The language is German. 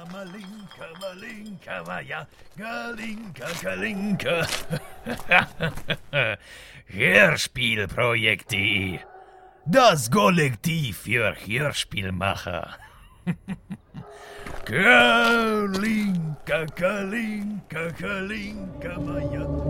Malinka, Malinka, Maja, Galinka, Galinka. Hörspielprojekt.de. Das Kollektiv für Hörspielmacher. Kalinka, Kalinka, Kalinka, Maja.